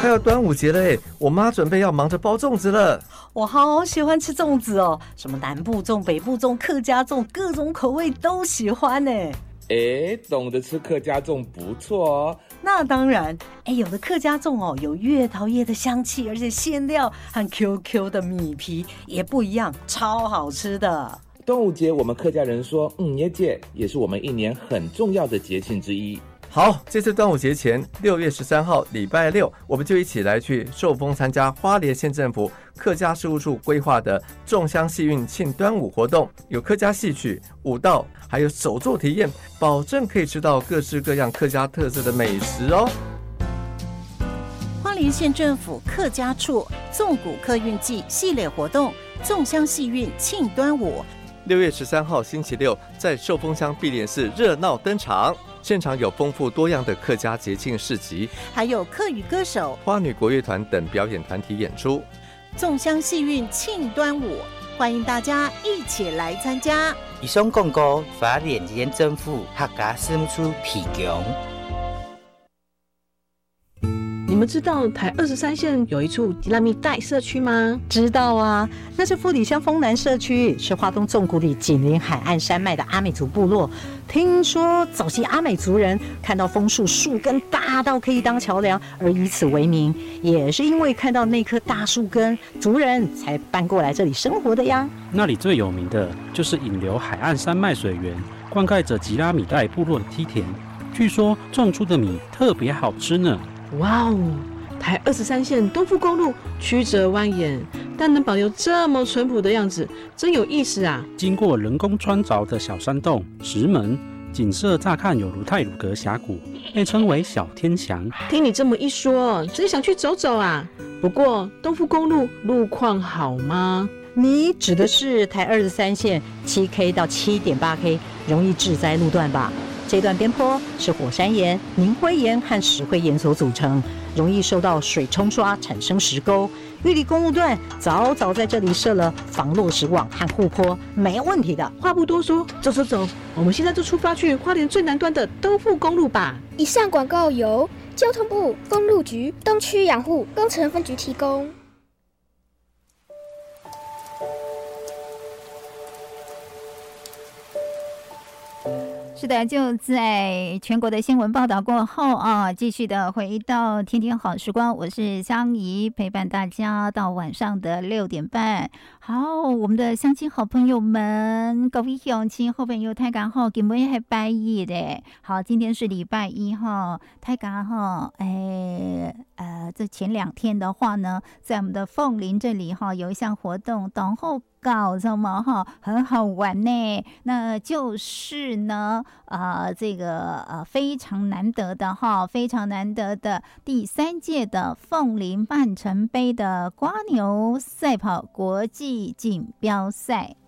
快要端午节了耶，我妈准备要忙着包粽子了。 我好喜欢吃粽子哦，什么南部粽、北部粽、客家粽，各种口味都喜欢呢。 懂得吃客家粽不错哦。 那当然，有的客家粽哦，有月桃叶的香气，而且馅料和 QQ 的米皮也不一样，超好吃的。 端午节我们客家人说耶节，也是我们一年很重要的节庆之一。 好，这次端午节前6月13号礼拜六，我们就一起来去寿丰参加花莲县政府客家事务处规划的粽香戏运庆端午活动，有客家戏曲、舞蹈，还有手作体验，保证可以吃到各式各样客家特色的美食哦。 花莲县政府客家处粽谷客运季系列活动粽香戏运庆端午 ，6月13号星期六，在寿丰乡碧莲寺热闹登场。现场有丰富多样的客家节庆市集， 还有客语歌手、 花女国乐团等表演团体演出。 粽香戏运庆端午，欢迎大家一起来参加。 以上广告，花莲县政府客家事务处提供。 你们知道台23线有一处吉拉米代社区吗？ 知道啊，那是富里乡丰南社区，是花东纵谷里紧邻海岸山脉的阿美族部落。听说早期阿美族人看到枫树树根大到可以当桥梁，而以此为名，也是因为看到那棵大树根，族人才搬过来这里生活的呀。 那里最有名的就是引流海岸山脉水源，灌溉着吉拉米代部落的梯田，据说种出的米特别好吃呢。 哇哦，台23线东富公路曲折蜿蜒，但能保留这么淳朴的样子，真有意思啊！ 经过人工穿凿的小山洞、石门，景色乍看有如太鲁阁峡谷，被称为小天祥。 听你这么一说，真想去走走啊！不过东富公路路况好吗？ 你指的是台23线7K 到7.8K 容易致灾路段吧？这段边坡是火山岩、凝灰岩和石灰岩所组成，容易受到水冲刷产生石沟。玉里公路段早在这里设了防落石网和护坡，没问题的。 话不多说，走，我们现在就出发去花莲最南端的东富公路吧。 以上广告由交通部公路局东区养护工程分局提供。 是的，就在全国的新闻报道过后啊，继续的回到天天好时光，我是香怡，陪伴大家到晚上的6点半。好，我们的乡亲好朋友们，各位乡亲好朋友，大家好，今天是拜一的，好，今天是礼拜一哈，大家哈，这前2天的话呢，在我们的凤林这里哈，有一项活动，等候搞什么哈，很好玩呢。那就是呢，这个非常难得的哈，非常难得的第3届的凤林半程杯的蝸牛赛跑国际锦标赛。